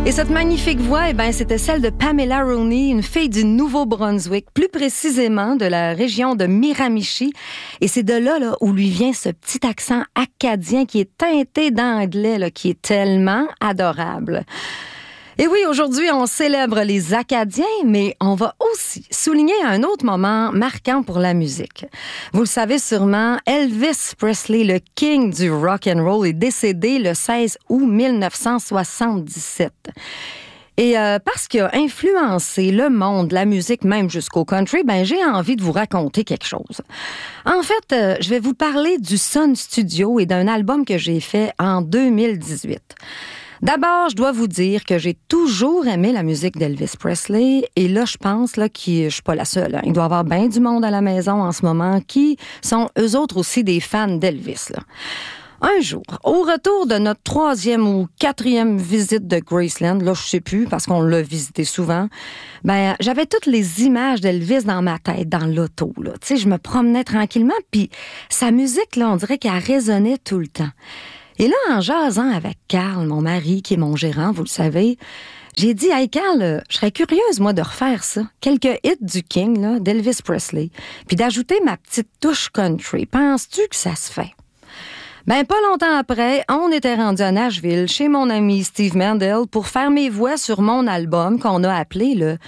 Et cette magnifique voix, c'était celle de Pamela Rooney, une fille du Nouveau-Brunswick, plus précisément de la région de Miramichi. Et c'est de là, où lui vient ce petit accent acadien qui est teinté d'anglais, qui est tellement adorable. Et oui, aujourd'hui, on célèbre les Acadiens, mais on va aussi souligner un autre moment marquant pour la musique. Vous le savez sûrement, Elvis Presley, le king du rock and roll, est décédé le 16 août 1977. Et parce qu'il a influencé le monde, la musique, même jusqu'au country, j'ai envie de vous raconter quelque chose. En fait, je vais vous parler du Sun Studio et d'un album que j'ai fait en 2018. D'abord, je dois vous dire que j'ai toujours aimé la musique d'Elvis Presley et là, je pense que je suis pas la seule. Il doit y avoir bien du monde à la maison en ce moment qui sont eux autres aussi des fans d'Elvis. Un jour, au retour de notre 3e ou 4e visite de Graceland, là, je sais plus parce qu'on l'a visité souvent, j'avais toutes les images d'Elvis dans ma tête, dans l'auto. Tu sais, je me promenais tranquillement, puis sa musique, là, on dirait qu'elle résonnait tout le temps. Et là, en jasant avec Carl, mon mari, qui est mon gérant, vous le savez, j'ai dit « Hey Carl, je serais curieuse, moi, de refaire ça. Quelques hits du King, là, d'Elvis Presley, puis d'ajouter ma petite touche country. Penses-tu que ça se fait? » Pas longtemps après, on était rendu à Nashville, chez mon ami Steve Mandel, pour faire mes voix sur mon album qu'on a appelé le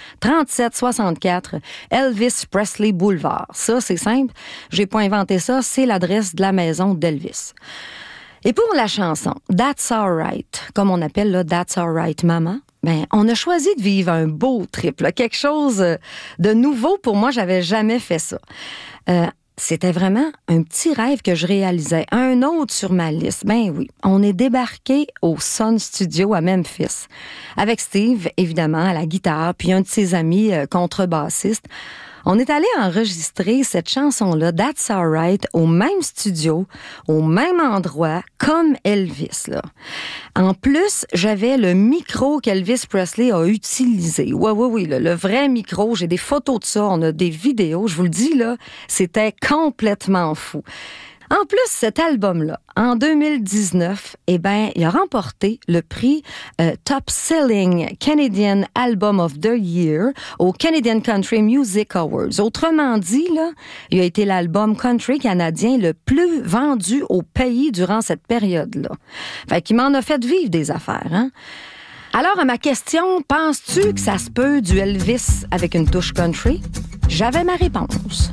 3764 Elvis Presley Boulevard. Ça, c'est simple. J'ai pas inventé ça, c'est l'adresse de la maison d'Elvis. Et pour la chanson That's Alright, comme on appelle là, That's Alright Mama, on a choisi de vivre un beau trip, là, quelque chose de nouveau pour moi, j'avais jamais fait ça. C'était vraiment un petit rêve que je réalisais, un autre sur ma liste. Oui, on est débarqué au Sun Studio à Memphis, avec Steve, évidemment, à la guitare, puis un de ses amis contrebassistes. On est allé enregistrer cette chanson-là, That's Alright, au même studio, au même endroit, comme Elvis, là. En plus, j'avais le micro qu'Elvis Presley a utilisé. Oui, le vrai micro. J'ai des photos de ça, on a des vidéos. Je vous le dis, là, c'était complètement fou. En plus, cet album-là, en 2019, il a remporté le prix Top Selling Canadian Album of the Year au Canadian Country Music Awards. Autrement dit, là, il a été l'album country canadien le plus vendu au pays durant cette période-là. Fait qu'il m'en a fait vivre des affaires, hein? Alors, à ma question, penses-tu que ça se peut du Elvis avec une touche country? J'avais ma réponse.